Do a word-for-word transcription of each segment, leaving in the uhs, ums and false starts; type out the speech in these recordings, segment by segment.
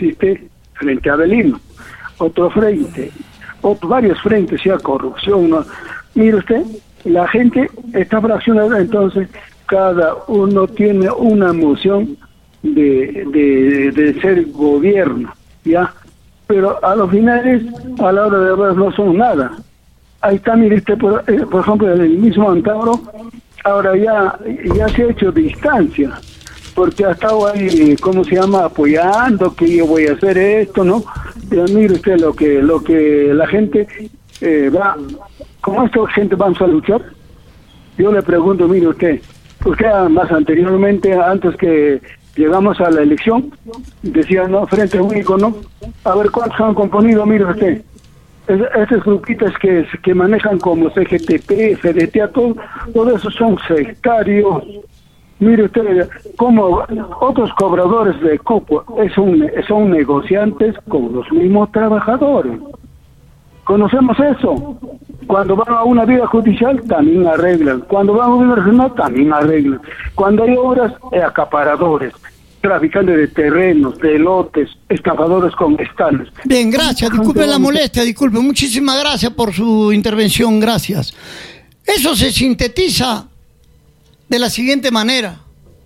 existe Frente Avelino, otro frente, otro, varios frentes, ya corrupción, ¿no? Mire usted, la gente está fraccionada, entonces cada uno tiene una moción de, de, de ser gobierno, ¿ya? Pero a los finales, a la hora de ver, no son nada. Ahí está, mire usted, por, eh, por ejemplo, el mismo Antauro, ahora ya, ya se ha hecho distancia, porque ha estado ahí, ¿cómo se llama?, apoyando que yo voy a hacer esto, ¿no? Pero mire usted lo que lo que la gente eh, va, ¿cómo esta gente vamos a luchar? Yo le pregunto, mire usted, usted más anteriormente, antes que llegamos a la elección, decía, no, Frente Único, ¿no? A ver cuántos han componido, mire usted. Es, esos grupitos que, que manejan como C G T P, F D T, todo, todo eso son sectarios. Mire usted, como otros cobradores de cupo, es un, son negociantes con los mismos trabajadores. Conocemos eso. Cuando van a una vía judicial, también arreglan. Cuando van a una regional, también arreglan. Cuando hay obras, eh, acaparadores, traficantes de terrenos, de lotes, estafadores con estanes. Bien, gracias. Disculpe la molestia, disculpe. Muchísimas gracias por su intervención. Gracias. Eso se sintetiza de la siguiente manera.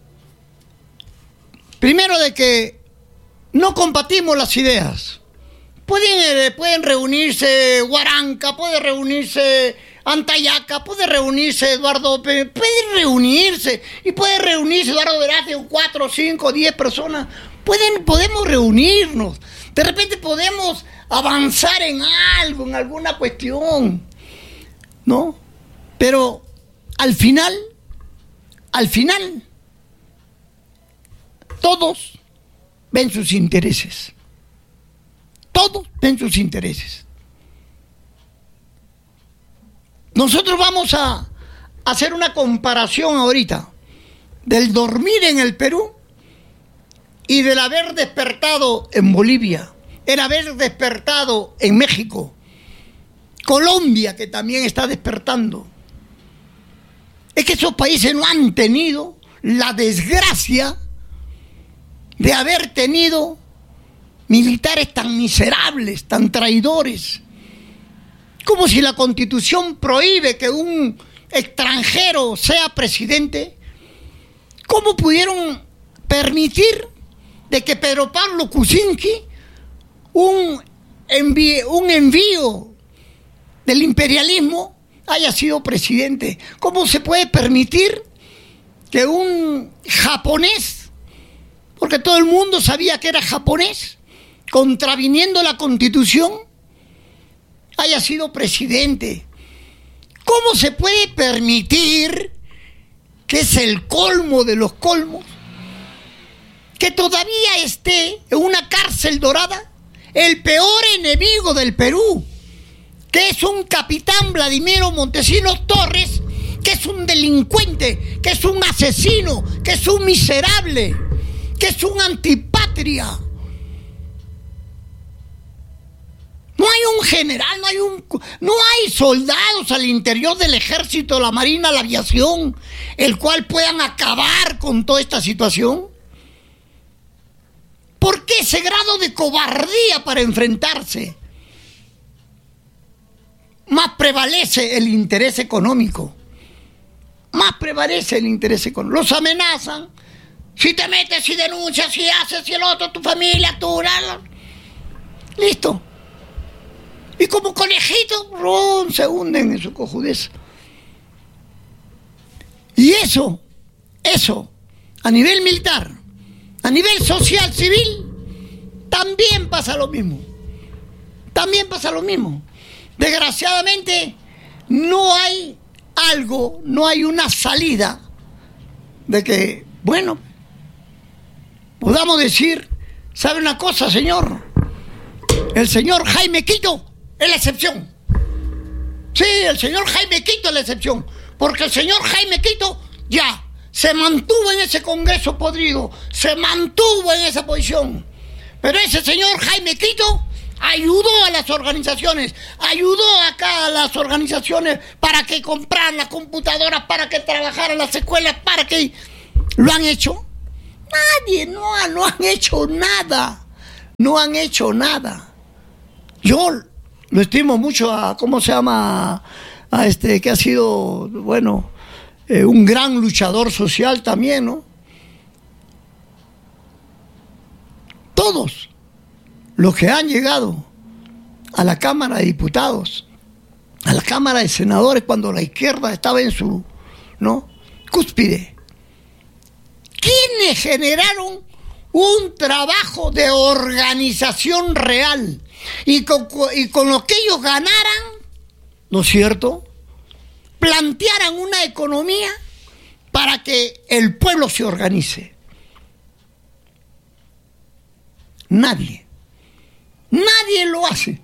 Primero, de que no compartimos las ideas. Pueden, eh, pueden reunirse Huaranca, puede reunirse Antayaca, puede reunirse Eduardo Pérez, puede reunirse, y puede reunirse Eduardo Verazzi, cuatro, cinco, diez personas. Pueden, podemos reunirnos. De repente podemos avanzar en algo, en alguna cuestión, ¿no? Pero al final, al final, todos ven sus intereses. Todos ven sus intereses. Nosotros vamos a hacer una comparación ahorita del dormir en el Perú y del haber despertado en Bolivia, el haber despertado en México, Colombia, que también está despertando. Es que esos países no han tenido la desgracia de haber tenido militares tan miserables, tan traidores. Como si la Constitución prohíbe que un extranjero sea presidente. ¿Cómo pudieron permitir de que Pedro Pablo Kuczynski, un envío, un envío del imperialismo, haya sido presidente? ¿Cómo se puede permitir que un japonés, porque todo el mundo sabía que era japonés, contraviniendo la Constitución, haya sido presidente? ¿Cómo se puede permitir, que es el colmo de los colmos, que todavía esté en una cárcel dorada el peor enemigo del Perú, que es un capitán Vladimiro Montesinos Torres, que es un delincuente, que es un asesino, que es un miserable, que es un antipatria? No hay un general, no hay un, no hay soldados al interior del ejército, la marina, la aviación, el cual puedan acabar con toda esta situación. ¿Por qué ese grado de cobardía para enfrentarse? Más prevalece el interés económico. Más prevalece el interés económico. Los amenazan. Si te metes, si denuncias, si haces, si el otro, tu familia, tu... Listo. Y como conejitos, ron, se hunden en su cojudez. Y eso, eso, a nivel militar, a nivel social, civil, también pasa lo mismo. También pasa lo mismo. Desgraciadamente, no hay algo, no hay una salida de que, bueno, podamos decir, ¿sabe una cosa, señor? El señor Jaime Quito es la excepción. Sí, el señor Jaime Quito es la excepción. Porque el señor Jaime Quito ya se mantuvo en ese Congreso podrido, se mantuvo en esa posición. Pero ese señor Jaime Quito ayudó a las organizaciones, ayudó acá a las organizaciones para que compraran las computadoras, para que trabajaran las escuelas, para que... ¿Lo han hecho? Nadie, no, no han hecho nada. no han hecho nada. Yo lo estimo mucho a, ¿cómo se llama? A este que ha sido, bueno, eh, un gran luchador social también, ¿no? Todos los que han llegado a la Cámara de Diputados, a la Cámara de Senadores, cuando la izquierda estaba en su, ¿no?, cúspide, ¿quiénes generaron un trabajo de organización real? Y con, y con lo que ellos ganaran, ¿no es cierto?, plantearan una economía para que el pueblo se organice. Nadie, nadie lo hace.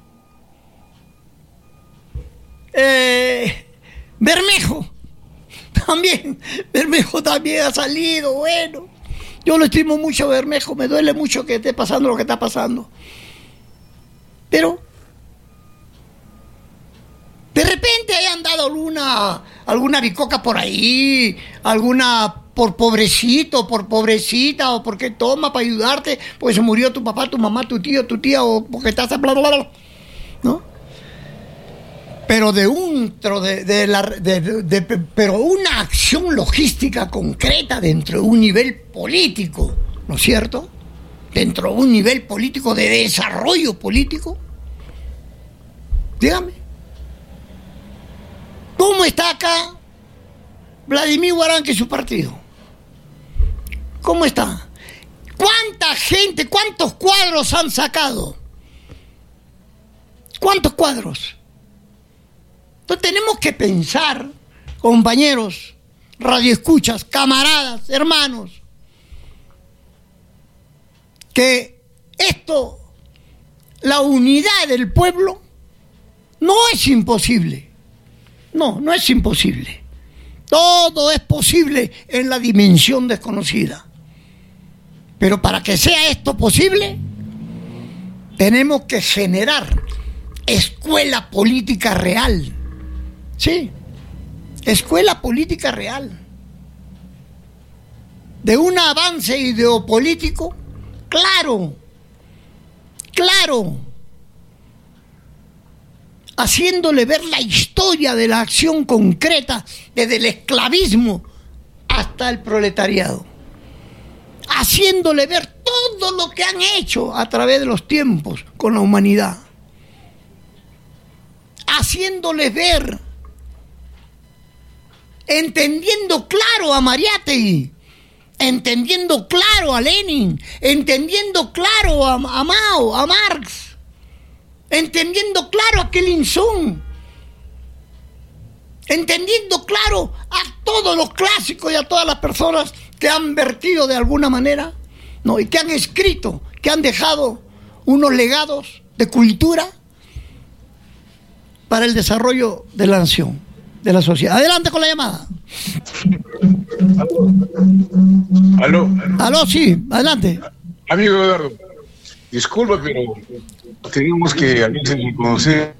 Eh, Bermejo, también, Bermejo también ha salido, bueno. Yo lo estimo mucho a Bermejo, me duele mucho que esté pasando lo que está pasando. Pero de repente hayan dado alguna, alguna bicoca por ahí, alguna por pobrecito, por pobrecita, o porque toma para ayudarte, porque se murió tu papá, tu mamá, tu tío, tu tía, o porque estás a bla, bla, bla, ¿no? Pero de un, de, de la, de, de, de, pero una acción logística concreta dentro de un nivel político, ¿no es cierto? Dentro de un nivel político de desarrollo político. Dígame, ¿cómo está acá Vladimir Guaranque y su partido? ¿Cómo está? ¿Cuánta gente, cuántos cuadros han sacado? ¿Cuántos cuadros? Entonces tenemos que pensar, compañeros, radioescuchas, camaradas, hermanos, que esto, la unidad del pueblo, no es imposible. No, no es imposible. Todo es posible en la dimensión desconocida. Pero para que sea esto posible, tenemos que generar escuela política real. Sí, escuela política real. De un avance ideopolítico, claro, claro, haciéndole ver la historia de la acción concreta desde el esclavismo hasta el proletariado, haciéndole ver todo lo que han hecho a través de los tiempos con la humanidad, haciéndole ver, entendiendo claro a Mariátegui, entendiendo claro a Lenin, entendiendo claro a, a Mao, a Marx, entendiendo claro a Kim Il-sung, entendiendo claro a todos los clásicos y a todas las personas que han vertido de alguna manera, no, y que han escrito, que han dejado unos legados de cultura para el desarrollo de la nación, de la sociedad. Adelante con la llamada. Aló. Aló, sí, adelante. Amigo Eduardo, disculpa, pero tenemos que a veces reconocer.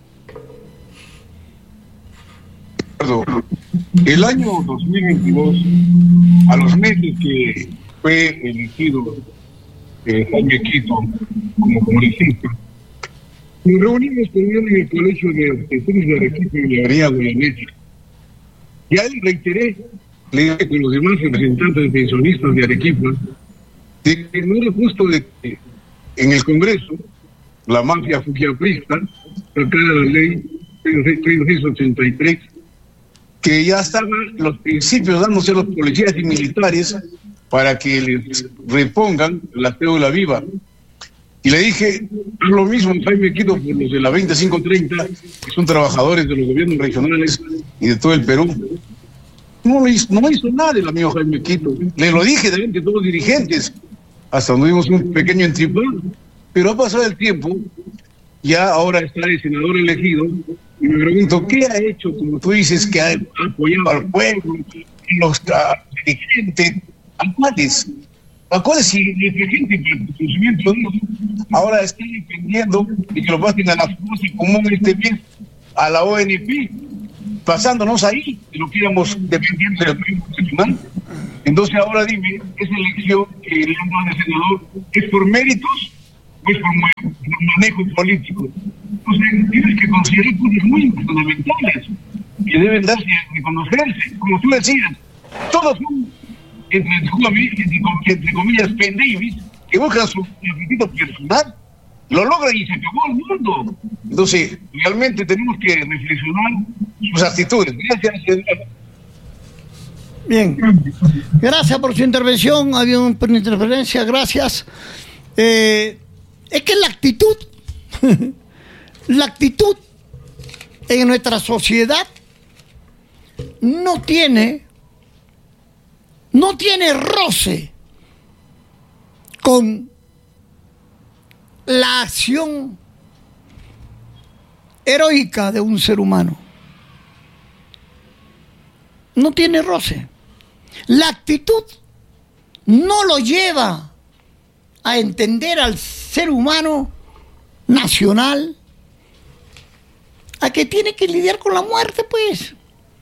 Eduardo, el año dos mil veintidós, a los meses que fue elegido eh, Jaime Quito como congresista, nos reunimos con él en el Colegio de Obstetrín de Arequipa y la Avenida Goyeneche. Y a él reiteré, le dije con los demás representantes pensionistas de Arequipa, de que no era justo de que en el Congreso la mafia fujiaprista sacara la ley treinta y seis ochenta y tres, que ya estaban los principios dándose a los policías y militares para que les repongan la cédula viva. Y le dije lo mismo a Jaime Quito por los de la veinticinco treinta, que son trabajadores de los gobiernos regionales y de todo el Perú. No hizo, no hizo nada el amigo Jaime Quito. Le lo dije delante de todos los dirigentes, hasta donde vimos un pequeño entripado. Pero ha pasado el tiempo, ya ahora está el senador elegido, y me pregunto, ¿qué ha hecho, como tú dices, que ha apoyado al pueblo, los a, dirigentes? ¿A cuáles? ¿A cuáles si el dirigente para el conocimiento de Dios ahora está defendiendo de que lo pasen a la fuerza común este mes a la O N P, pasándonos ahí, de lo que éramos dependientes del pueblo constitucional? Entonces ahora dime, esa elección que le han dado al senador, ¿es por méritos pues por manejos políticos. Entonces, tienes que considerar cosas muy fundamentales que deben darse a reconocerse. Como tú decías, todos son, entre, entre comillas, pendejos que buscan su apetito personal, lo logran y se acabó el mundo. Entonces, realmente tenemos que reflexionar sus actitudes. Gracias, señor. Bien, gracias por su intervención. Había una interferencia, gracias. Eh, es que la actitud, la actitud en nuestra sociedad no tiene, no tiene roce con la acción heroica de un ser humano. No tiene roce. La actitud no lo lleva a entender al ser humano nacional a que tiene que lidiar con la muerte, pues.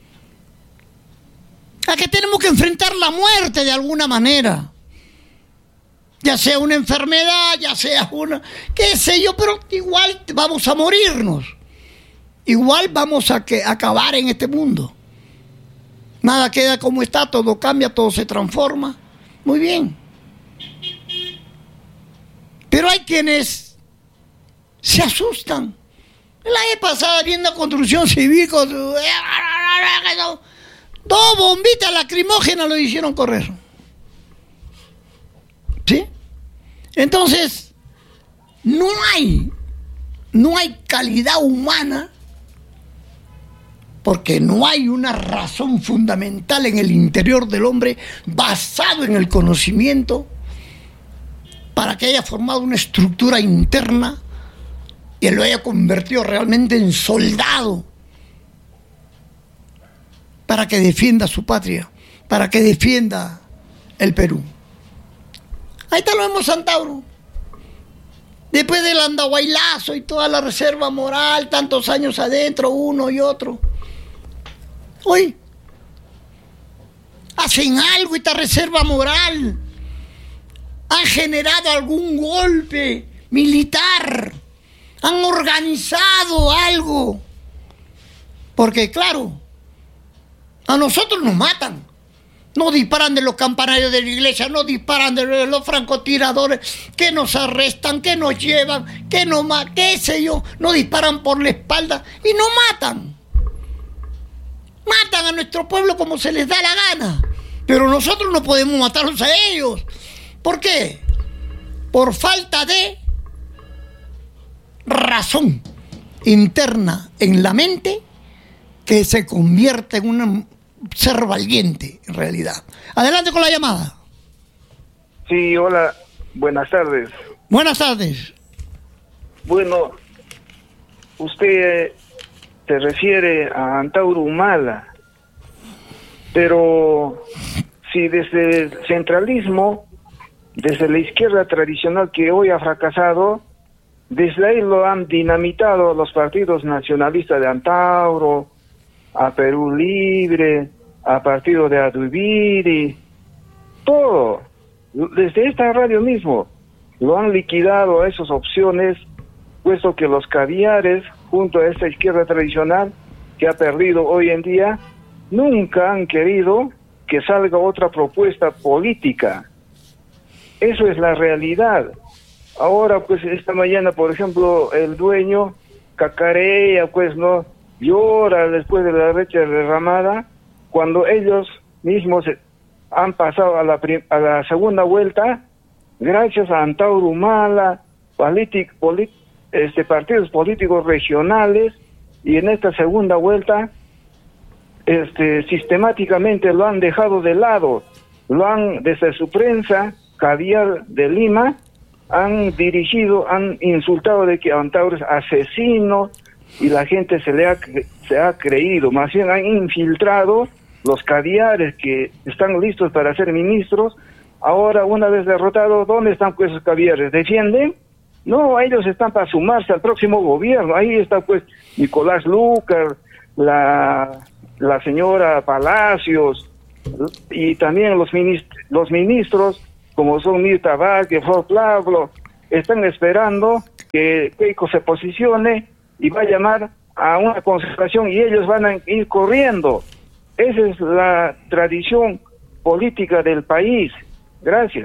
A que tenemos que enfrentar la muerte de alguna manera. Ya sea una enfermedad, ya sea una, qué sé yo, pero igual vamos a morirnos. Igual vamos a que, a acabar en este mundo. Nada queda como está, todo cambia, todo se transforma. Muy bien. Pero hay quienes se asustan. La vez pasada viendo construcción civil, con dos bombitas lacrimógenas lo hicieron correr. ¿Sí? Entonces, no hay, no hay calidad humana, porque no hay una razón fundamental en el interior del hombre basado en el conocimiento para que haya formado una estructura interna y lo haya convertido realmente en soldado para que defienda su patria, para que defienda el Perú. Ahí está lo vemos Antauro. Después del andahuaylazo y toda la reserva moral, tantos años adentro, uno y otro. Hoy hacen algo esta reserva moral. Han generado algún golpe militar. Han organizado algo. Porque claro, a nosotros nos matan. No disparan de los campanarios de la iglesia, no disparan de los francotiradores que nos arrestan, que nos llevan, que nos matan, qué sé yo, no disparan por la espalda y no matan. Matan a nuestro pueblo como se les da la gana, pero nosotros no podemos matarlos a ellos. ¿Por qué? Por falta de razón interna en la mente que se convierte en una ser valiente en realidad. Adelante con la llamada. Sí, hola, buenas tardes. Buenas tardes. Bueno, usted se refiere a Antauro Humala, pero si desde el centralismo, desde la izquierda tradicional que hoy ha fracasado, desde ahí lo han dinamitado los partidos nacionalistas de Antauro, a Perú Libre, a partido de Adubiri, todo, desde esta radio mismo, lo han liquidado a esas opciones, puesto que los caviares, junto a esta izquierda tradicional, que ha perdido hoy en día, nunca han querido que salga otra propuesta política. Eso es la realidad. Ahora, pues, esta mañana, por ejemplo, el dueño cacarea, pues, ¿no?, llora después de la leche derramada, cuando ellos mismos han pasado a la, a la segunda vuelta, gracias a Antauro Humala, politic, polit, este, partidos políticos regionales, y en esta segunda vuelta, este, sistemáticamente lo han dejado de lado, lo han, desde su prensa, Caviar de Lima, han dirigido, han insultado de que Antauro es asesino, y la gente se le ha, se ha creído, más bien han infiltrado los caviares que están listos para ser ministros. Ahora, una vez derrotados, ¿dónde están pues esos caviares? ¿Defienden? No, ellos están para sumarse al próximo gobierno. Ahí está pues Nicolás Lucar, la, la señora Palacios, y también los, minist los ministros, como son Mirta Vázquez, Flor Pablo, están esperando que Keiko se posicione y va a llamar a una concentración y ellos van a ir corriendo. Esa es la tradición política del país. Gracias.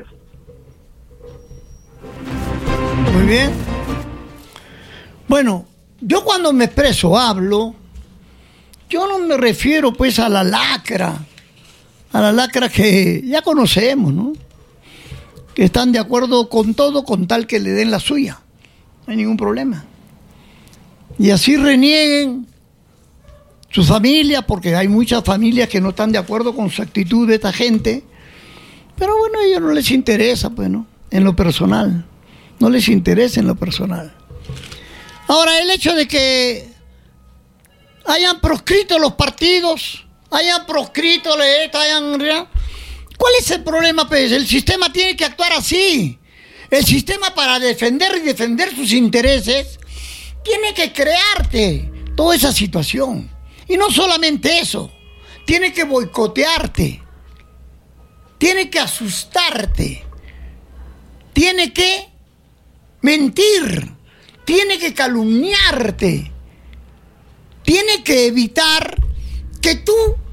Muy bien. Bueno, yo cuando me expreso, hablo, yo no me refiero pues a la lacra, a la lacra que ya conocemos, ¿no? Que están de acuerdo con todo con tal que le den la suya. No hay ningún problema. Y así renieguen su familia, porque hay muchas familias que no están de acuerdo con su actitud de esta gente. Pero bueno, a ellos no les interesa, pues, ¿no? En lo personal. No les interesa en lo personal. Ahora, el hecho de que hayan proscrito los partidos, hayan proscrito la ETA, hayan... ¿Cuál es el problema, pues? El sistema tiene que actuar así. El sistema, para defender y defender sus intereses, tiene que crearte toda esa situación. Y no solamente eso, tiene que boicotearte, tiene que asustarte, tiene que mentir, tiene que calumniarte, tiene que evitar que tú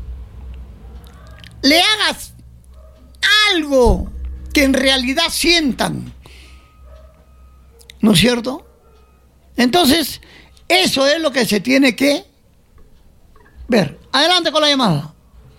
le hagas algo que en realidad sientan, ¿no es cierto? Entonces, eso es lo que se tiene que ver. Adelante con la llamada.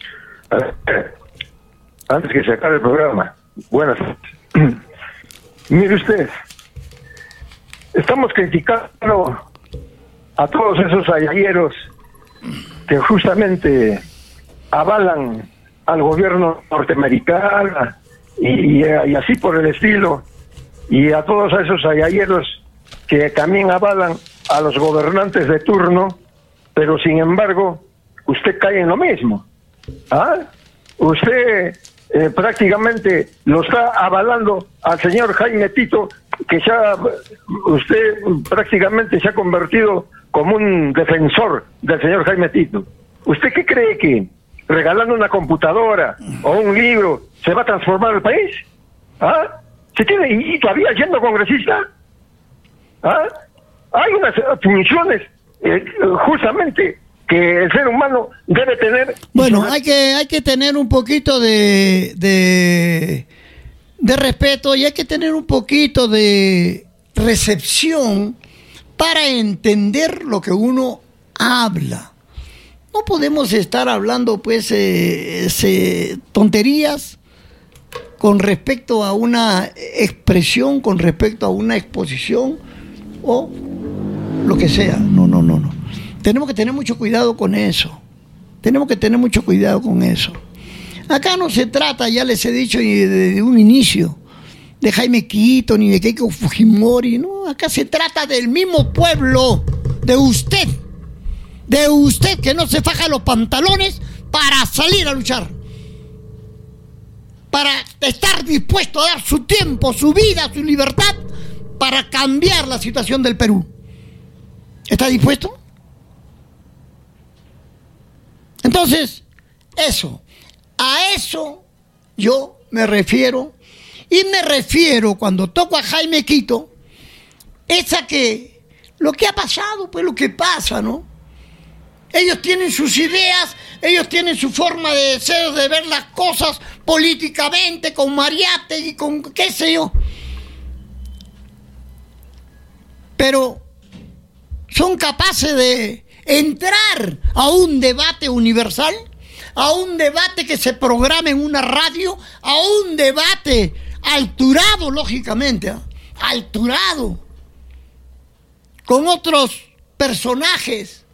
Antes que se acabe el programa, buenas noches. Mire usted, estamos criticando a todos esos ayayeros que justamente avalan al gobierno norteamericano y, y, y así por el estilo, y a todos esos ayayeros que también avalan a los gobernantes de turno, pero sin embargo usted cae en lo mismo. ¿Ah? Usted eh, prácticamente lo está avalando al señor Jaime Tito, que ya usted prácticamente se ha convertido como un defensor del señor Jaime Tito. ¿Usted qué cree, que regalando una computadora o un libro se va a transformar el país? ¿Ah? ¿Se tiene, y todavía siendo congresista? ¿Ah? Hay unas funciones eh, justamente que el ser humano debe tener. Bueno, hay que hay que tener un poquito de, de de respeto, y hay que tener un poquito de recepción para entender lo que uno habla. No podemos estar hablando pues eh, eh, tonterías con respecto a una expresión, con respecto a una exposición o lo que sea. No, no, no, no. Tenemos que tener mucho cuidado con eso. Tenemos que tener mucho cuidado con eso. Acá no se trata, ya les he dicho desde un inicio, de Jaime Quito ni de Keiko Fujimori, no. Acá se trata del mismo pueblo, de usted, de usted que no se faja los pantalones para salir a luchar, para estar dispuesto a dar su tiempo, su vida, su libertad para cambiar la situación del Perú. ¿Está dispuesto? Entonces, eso, a eso yo me refiero, y me refiero cuando toco a Jaime Quito, es a que lo que ha pasado, pues lo que pasa, ¿no? Ellos tienen sus ideas, ellos tienen su forma de ser, de ver las cosas políticamente, con Mariátegui, con qué sé yo. Pero son capaces de entrar a un debate universal, a un debate que se programa en una radio, a un debate alturado, lógicamente, ¿eh? alturado, con otros personajes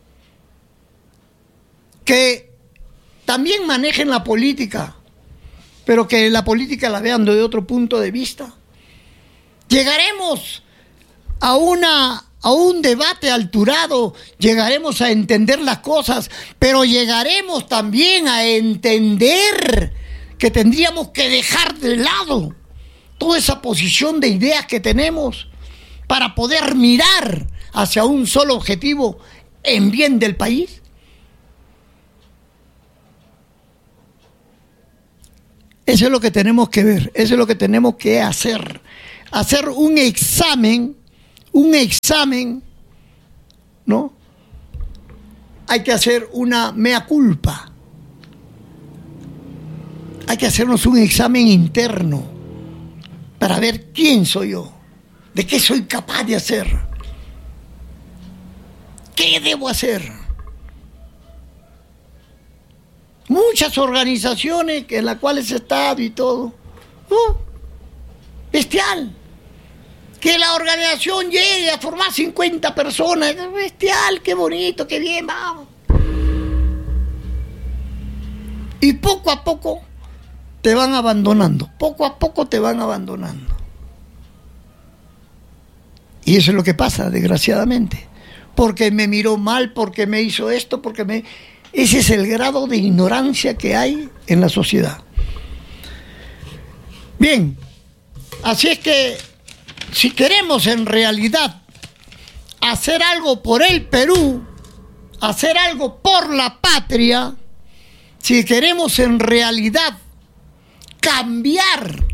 que también manejen la política, pero que la política la vean desde otro punto de vista. Llegaremos a una a un debate alturado, llegaremos a entender las cosas, pero llegaremos también a entender que tendríamos que dejar de lado toda esa posición de ideas que tenemos para poder mirar hacia un solo objetivo en bien del país. Eso es lo que tenemos que ver, eso es lo que tenemos que hacer. hacer un examen, un examen, ¿no? Hay que hacer una mea culpa. Hay que hacernos un examen interno para ver quién soy yo, de qué soy capaz de hacer, qué debo hacer. Muchas organizaciones en las cuales he estado y todo. ¡Oh! Bestial. Que la organización llegue a formar cincuenta personas. Bestial, qué bonito, qué bien, vamos. Y poco a poco te van abandonando. Poco a poco te van abandonando. Y eso es lo que pasa, desgraciadamente. Porque me miró mal, porque me hizo esto, porque me... Ese es el grado de ignorancia que hay en la sociedad. Bien, así es que si queremos en realidad hacer algo por el Perú, hacer algo por la patria, si queremos en realidad cambiar,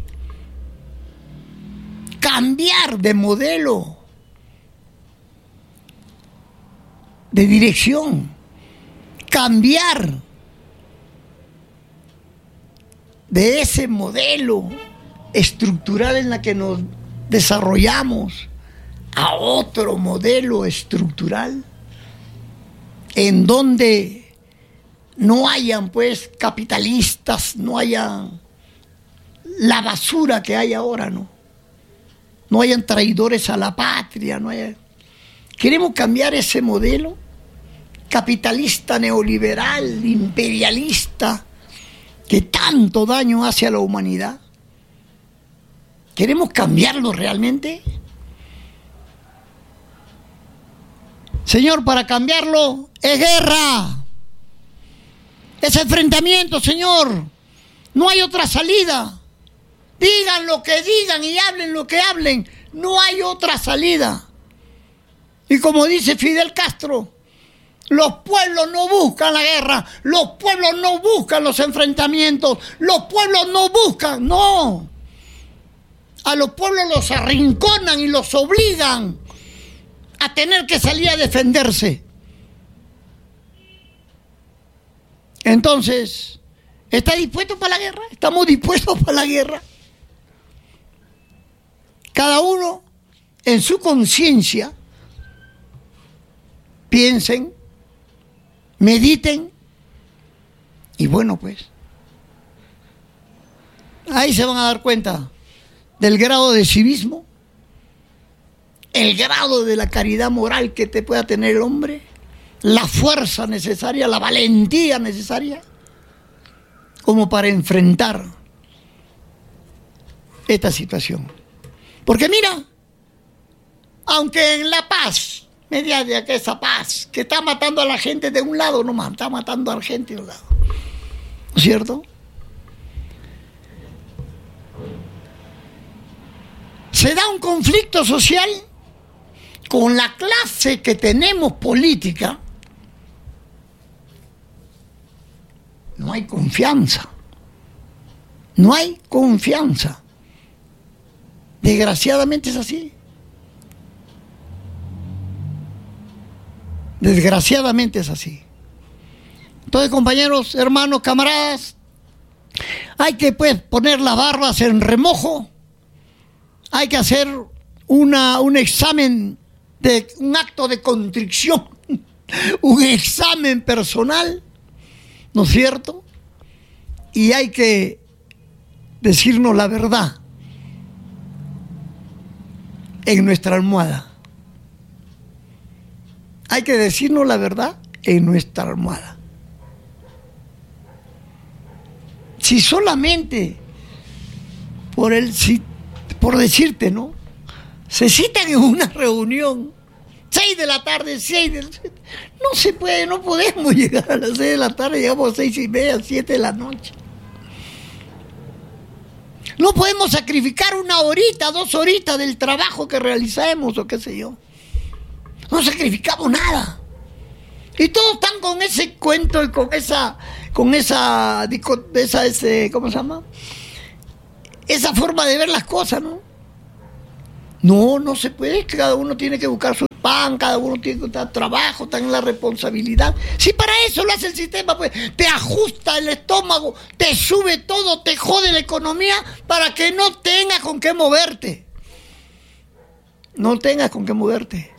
cambiar de modelo, de dirección, cambiar de ese modelo estructural en la que nos desarrollamos a otro modelo estructural en donde no hayan pues capitalistas, no hayan la basura que hay ahora, no no hayan traidores a la patria, no haya... Queremos cambiar ese modelo capitalista, neoliberal, imperialista, que tanto daño hace a la humanidad. ¿Queremos cambiarlo realmente? Señor, para cambiarlo es guerra, es enfrentamiento, señor. No hay otra salida. Digan lo que digan y hablen lo que hablen. No hay otra salida. Y como dice Fidel Castro, los pueblos no buscan la guerra, los pueblos no buscan los enfrentamientos, los pueblos no buscan, no. A los pueblos los arrinconan y los obligan a tener que salir a defenderse. Entonces, ¿está dispuesto para la guerra? ¿Estamos dispuestos para la guerra? Cada uno en su conciencia piensen, mediten y bueno, pues ahí se van a dar cuenta del grado de civismo, el grado de la caridad moral que te pueda tener el hombre, la fuerza necesaria, la valentía necesaria como para enfrentar esta situación. Porque mira, aunque en La Paz, media de esa paz, que está matando a la gente de un lado nomás, está matando a la gente de un lado, ¿no es cierto? Se da un conflicto social con la clase que tenemos política. No hay confianza, no hay confianza. Desgraciadamente es así. Desgraciadamente es así. Entonces, compañeros, hermanos, camaradas, hay que pues poner las barbas en remojo, hay que hacer una, un examen, de un acto de contrición, un examen personal, ¿no es cierto? Y hay que decirnos la verdad en nuestra almohada. Hay que decirnos la verdad en nuestra almohada. Si solamente por el si, por decirte, ¿no? Se citan en una reunión, seis de la tarde, seis de la tarde, no se puede, no podemos llegar a las seis de la tarde, llegamos a seis y media, siete de la noche. No podemos sacrificar una horita, dos horitas del trabajo que realizamos o qué sé yo. No sacrificamos nada. Y todos están con ese cuento y con esa, con esa, esa ese, ¿cómo se llama? Esa forma de ver las cosas, ¿no? No, no se puede, cada uno tiene que buscar su pan, cada uno tiene que dar trabajo, está en la responsabilidad. Si para eso lo hace el sistema, pues te ajusta el estómago, te sube todo, te jode la economía para que no tengas con qué moverte. No tengas con qué moverte.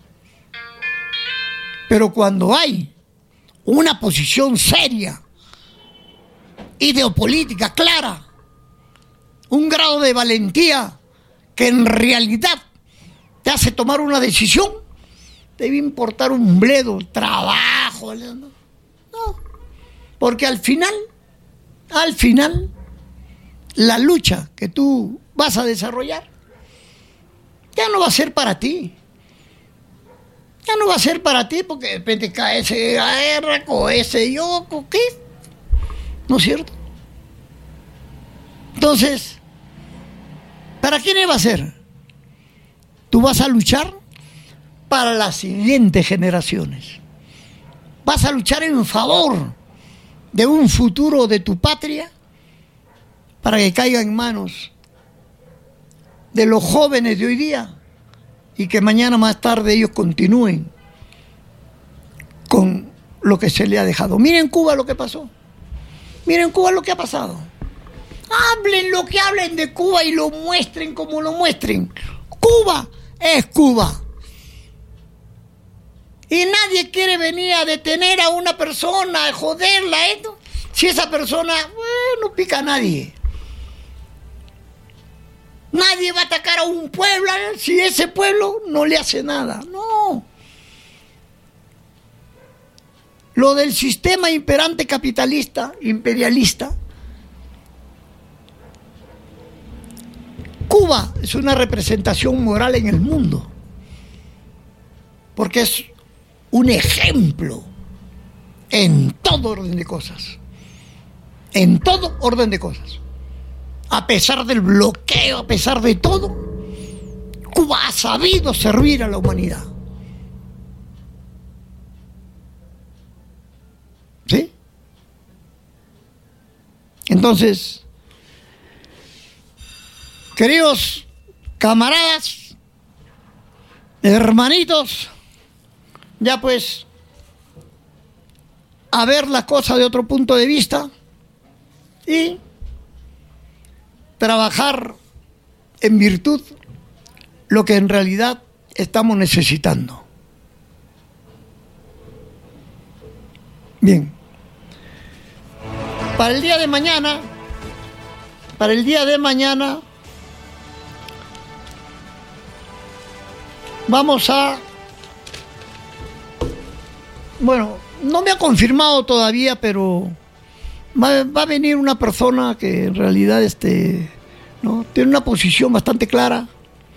Pero cuando hay una posición seria, ideopolítica clara, un grado de valentía que en realidad te hace tomar una decisión, debe importar un bledo, trabajo, ¿no? No, porque al final, al final, la lucha que tú vas a desarrollar ya no va a ser para ti. Ya no va a ser para ti porque de repente cae ese guerra, con ese yo, ¿qué? ¿No es cierto? Entonces, ¿para quién va a ser? Tú vas a luchar para las siguientes generaciones. Vas a luchar en favor de un futuro de tu patria para que caiga en manos de los jóvenes de hoy día y que mañana más tarde ellos continúen con lo que se le ha dejado. Miren Cuba lo que pasó. Miren Cuba lo que ha pasado. Hablen lo que hablen de Cuba y lo muestren como lo muestren. Cuba es Cuba. Y nadie quiere venir a detener a una persona, a joderla, ¿eh? Si esa persona, bueno, no pica a nadie. Nadie va a atacar a un pueblo, ¿eh? Si ese pueblo no le hace nada. No. Lo del sistema imperante capitalista, imperialista, Cuba es una representación moral en el mundo, porque es un ejemplo en todo orden de cosas, en todo orden de cosas. A pesar del bloqueo, a pesar de todo, Cuba ha sabido servir a la humanidad. ¿Sí? Entonces, queridos camaradas, hermanitos, ya pues a ver las cosas de otro punto de vista y trabajar en virtud lo que en realidad estamos necesitando. Bien. Para el día de mañana, para el día de mañana, vamos a... Bueno, no me ha confirmado todavía, pero va, va a venir una persona que en realidad este, ¿no? tiene una posición bastante clara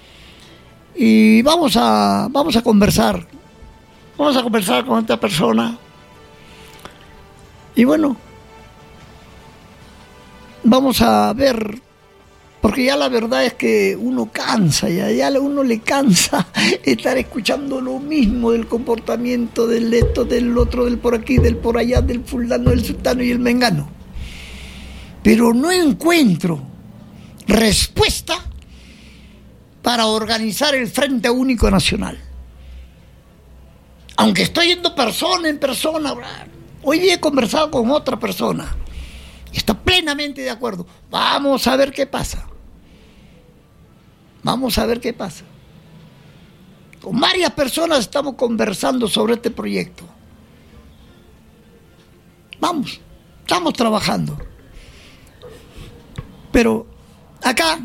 y vamos a, vamos a conversar. Vamos a conversar con esta persona y bueno, vamos a ver, porque ya la verdad es que uno cansa, ya, ya a uno le cansa estar escuchando lo mismo del comportamiento del esto, del otro, del por aquí, del por allá, del fulano, del sultano y el mengano. Pero no encuentro respuesta para organizar el Frente Único Nacional. Aunque estoy yendo persona en persona, hoy día he conversado con otra persona. Está plenamente de acuerdo. Vamos a ver qué pasa. Vamos a ver qué pasa. Con varias personas estamos conversando sobre este proyecto. Vamos, estamos trabajando. Pero acá,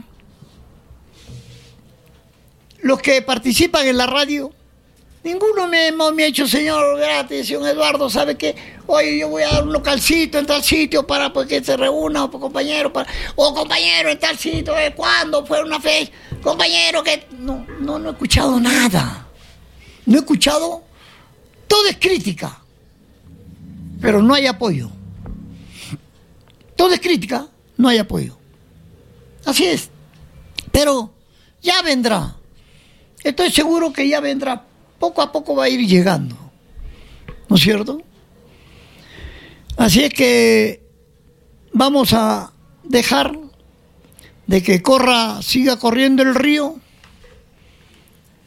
los que participan en la radio, ninguno me, me ha dicho, señor gratis, señor Eduardo, ¿sabe qué? Oye, yo voy a dar un localcito en tal sitio para pues, que se reúna, o compañero, para, o compañero en tal sitio, ¿eh? ¿Cuándo fue una fecha? Compañero, que no, no, no he escuchado nada. No he escuchado, todo es crítica, pero no hay apoyo. Todo es crítica, no hay apoyo. Así es. Pero ya vendrá. Estoy seguro que ya vendrá. Poco a poco va a ir llegando, ¿no es cierto? Así es que vamos a dejar de que corra, siga corriendo el río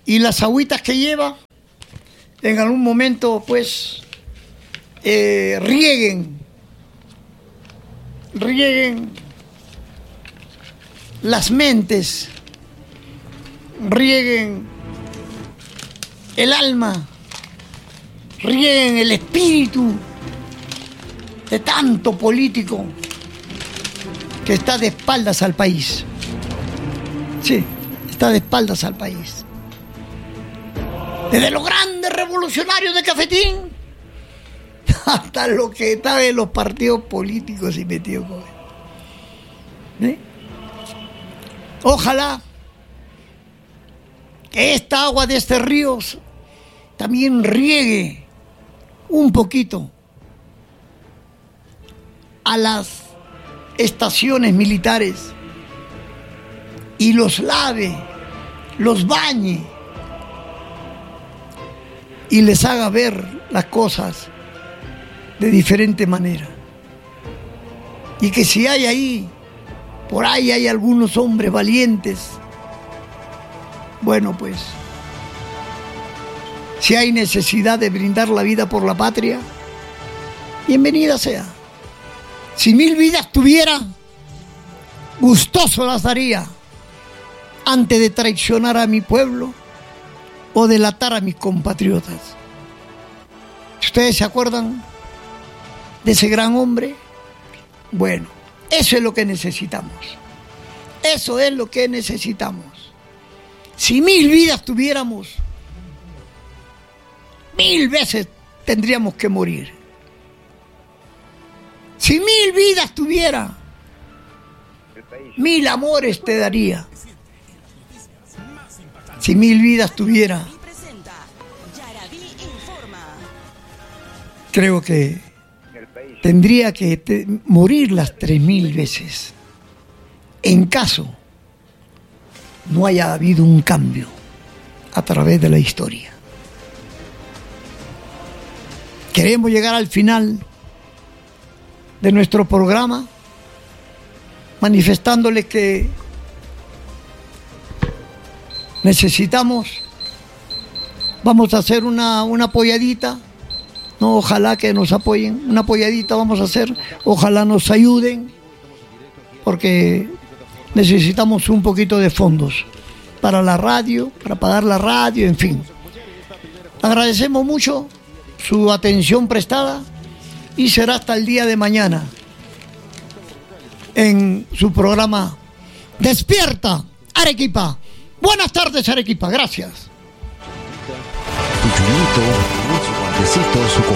y las agüitas que lleva, en algún momento, pues, eh, rieguen, rieguen las mentes, rieguen el alma, rieguen el espíritu de tanto político que está de espaldas al país. Sí, está de espaldas al país. Desde los grandes revolucionarios de Cafetín hasta lo que está en los partidos políticos y metido con él. ¿Sí? Ojalá que esta agua de este río también riegue un poquito a las estaciones militares y los lave, los bañe y les haga ver las cosas de diferente manera. Y que si hay ahí, por ahí hay algunos hombres valientes, bueno, pues, si hay necesidad de brindar la vida por la patria, bienvenida sea. Si mil vidas tuviera, gustoso las daría antes de traicionar a mi pueblo o delatar a mis compatriotas. ¿Ustedes se acuerdan de ese gran hombre? Bueno, eso es lo que necesitamos. Eso es lo que necesitamos. Si mil vidas tuviéramos, mil veces tendríamos que morir. Si mil vidas tuviera, mil amores te daría. Si mil vidas tuviera, creo que tendría que te, morir las tres mil veces, en caso no haya habido un cambio a través de la historia. Queremos llegar al final de nuestro programa manifestándole que necesitamos, vamos a hacer una, una apoyadita, no, ojalá que nos apoyen, una apoyadita vamos a hacer, ojalá nos ayuden, porque necesitamos un poquito de fondos para la radio, para pagar la radio, en fin. Agradecemos mucho su atención prestada y será hasta el día de mañana en su programa Despierta Arequipa. Buenas tardes, Arequipa, gracias. Su chulito, su guantecito, su